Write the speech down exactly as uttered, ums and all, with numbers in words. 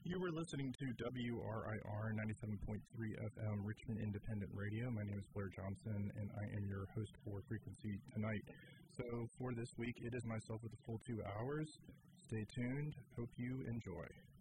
You were listening to W R I R ninety-seven point three F M Richmond Independent Radio. My name is Blair Johnson, and I am your host for Frequency Tonight. So for this week, it is myself with the full two hours. Stay tuned. Hope you enjoy.